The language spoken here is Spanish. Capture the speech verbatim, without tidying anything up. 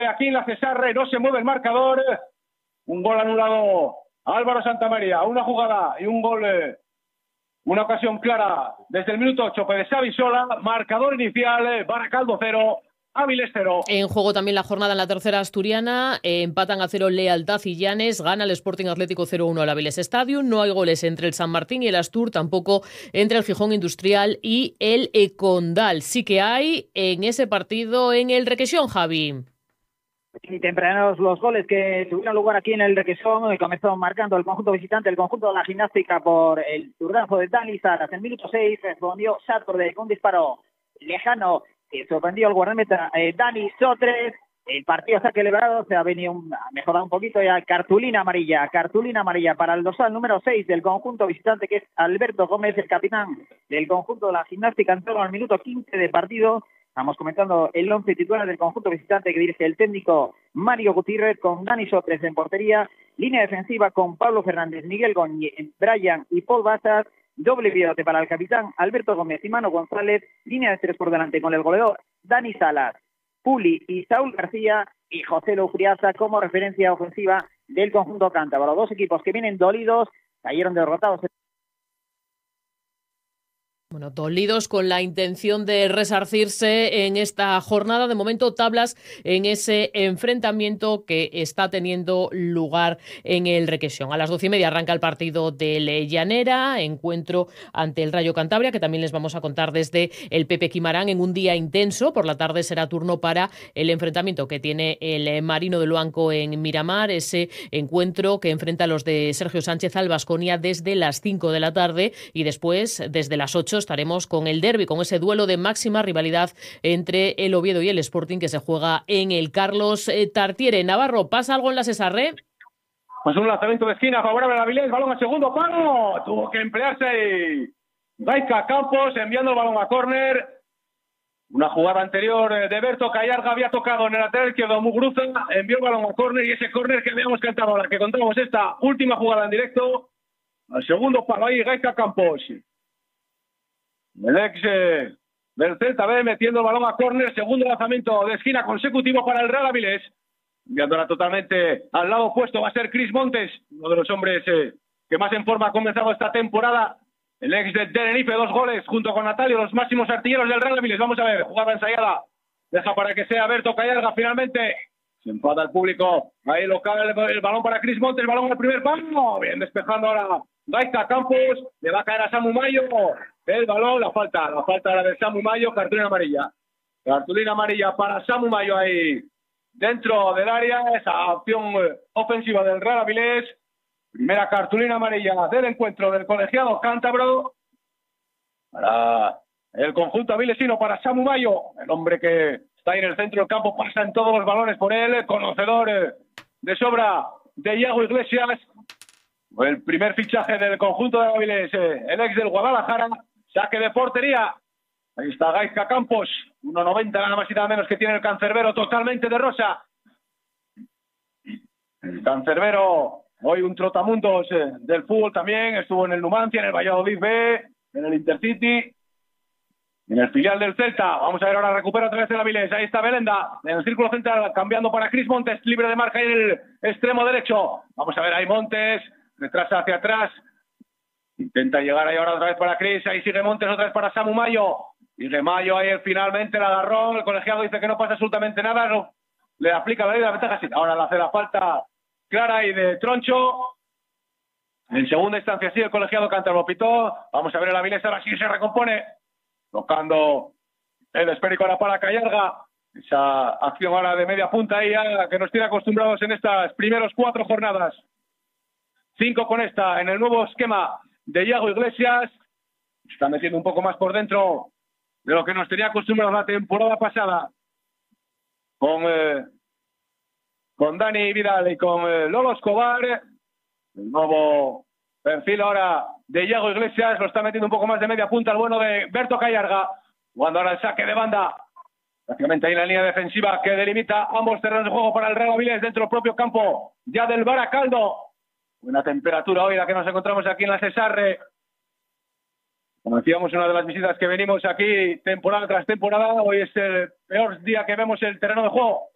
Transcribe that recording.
aquí en la Cesarre, no se mueve el marcador. Un gol anulado a Álvaro Santamaría, una jugada y un gol, eh, una ocasión clara desde el minuto ocho de Xavi Sola. Marcador inicial, eh, Baracaldo cero, Áviles cero. En juego también la jornada en la tercera asturiana. Eh, empatan a cero Lealtad y Llanes. Gana el Sporting Atlético cero uno al Áviles Stadium. No hay goles entre el San Martín y el Astur, tampoco entre el Gijón Industrial y el Econdal. Sí que hay en ese partido en el Requesión, Javi. Y tempranos los goles que tuvieron lugar aquí en el Requesón. Comenzó marcando el conjunto visitante, el conjunto de la Gimnástica, por el zurdazo de Dani Salas. En el minuto seis respondió Saturday con un disparo lejano que sorprendió al guardameta eh, Dani Sotres. El partido se ha celebrado, se ha venido un, ha mejorado un poquito ya. Cartulina amarilla, cartulina amarilla para el dorsal número seis del conjunto visitante, que es Alberto Gómez, el capitán del conjunto de la Gimnástica, en torno al minuto quince de partido. Estamos comentando el once titular del conjunto visitante que dirige el técnico Mario Gutiérrez, con Dani Sotres en portería, línea defensiva con Pablo Fernández, Miguel Goñi, Brian y Paul Bassas, doble pivote para el capitán Alberto Gómez y Mano González, línea de tres por delante con el goleador Dani Salas, Puli y Saúl García, y José Lufriaza como referencia ofensiva del conjunto cántabro. Dos equipos que vienen dolidos, cayeron derrotados. Bueno, dolidos, con la intención de resarcirse en esta jornada. De momento, tablas en ese enfrentamiento que está teniendo lugar en el Requesión. A las doce y media arranca el partido del Llanera, encuentro ante el Rayo Cantabria, que también les vamos a contar desde el Pepe Quimarán en un día intenso. Por la tarde será turno para el enfrentamiento que tiene el Marino de Luanco en Miramar, ese encuentro que enfrenta a los de Sergio Sánchez al Baskonia desde las cinco de la tarde, y después, desde las ocho, estaremos con el derbi, con ese duelo de máxima rivalidad entre el Oviedo y el Sporting, que se juega en el Carlos Tartiere. Navarro, ¿pasa algo en la Cesarre? Pues un lanzamiento de esquina favorable a Avilés, balón al segundo palo, tuvo que emplearse Gaizka Campos enviando el balón a córner. Una jugada anterior de Berto Callarga había tocado en el lateral izquierdo Muguruza, envió el balón a córner, y ese córner que habíamos cantado ahora, que contamos esta última jugada en directo, al segundo palo ahí Gaizka Campos. El ex eh, del Celta B metiendo el balón a córner, segundo lanzamiento de esquina consecutivo para el Real Avilés. Enviándola totalmente al lado opuesto va a ser Chris Montes, uno de los hombres eh, que más en forma ha comenzado esta temporada. El ex de Tenerife, dos goles junto con Natalio, los máximos artilleros del Real Avilés. Vamos a ver, jugada ensayada, deja para que sea Berto Callarga finalmente. Se enfada el público, ahí local el, el balón para Chris Montes, el balón al primer palo, bien despejando ahora Gaizka Campos, le va a caer a Samu Mayo, el balón, la falta, la falta era de Samu Mayo, cartulina amarilla. Cartulina amarilla para Samu Mayo ahí dentro del área, esa opción ofensiva del Real Avilés. Primera cartulina amarilla del encuentro del colegiado cántabro para el conjunto avilesino, para Samu Mayo, el hombre que está ahí en el centro del campo, pasa en todos los balones por él, conocedor de sobra de Iago Iglesias. El primer fichaje del conjunto de Avilés, el ex del Guadalajara, saque de portería. Ahí está Gaizka Campos, uno noventa nada más y nada menos que tiene el cancerbero, totalmente de rosa. El cancerbero, hoy un trotamundos eh, del fútbol también, estuvo en el Numancia, en el Valladolid B, en el Intercity, en el filial del Celta. Vamos a ver, ahora recupera otra vez el Avilés. Ahí está Belenda, en el círculo central, cambiando para Chris Montes, libre de marca en el extremo derecho. Vamos a ver, ahí Montes, retrasa hacia atrás, intenta llegar ahí ahora otra vez para Chris, ahí sigue Montes otra vez para Samu Mayo, sigue Mayo ahí finalmente, la agarró, el colegiado dice que no pasa absolutamente nada, no, le aplica la ley de la ventaja, sí, ahora le hace la falta clara y de troncho, en segunda instancia sí el colegiado cántabro pitó. Vamos a ver el Avilés, ahora sí se recompone, tocando el esférico ahora para Callarga, esa acción ahora de media punta ahí ya, que nos tiene acostumbrados en estas primeros cuatro jornadas. Cinco con esta, en el nuevo esquema de Iago Iglesias. Está metiendo un poco más por dentro de lo que nos tenía acostumbrados la temporada pasada. Con, eh, con Dani Vidal y con eh, Lolo Escobar. El nuevo perfil ahora de Iago Iglesias. Lo está metiendo un poco más de media punta el bueno de Berto Callarga. Jugando ahora el saque de banda. Prácticamente ahí en la línea defensiva que delimita ambos terrenos de juego para el Real Avilés dentro del propio campo ya del Baracaldo. Buena temperatura hoy la que nos encontramos aquí en la Cesarre. Como decíamos, una de las visitas que venimos aquí temporada tras temporada. Hoy es el peor día que vemos el terreno de juego